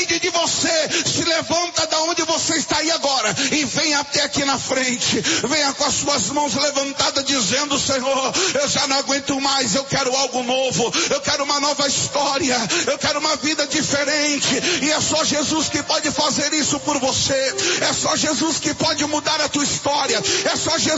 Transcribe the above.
depende de você. Se levanta da onde você está aí agora e vem até aqui na frente. Venha com as suas mãos levantadas dizendo: Senhor, eu já não aguento mais, eu quero algo novo, eu quero uma nova história, eu quero uma vida diferente. E é só Jesus que pode fazer isso por você. É só Jesus que pode mudar a tua história. É só Jesus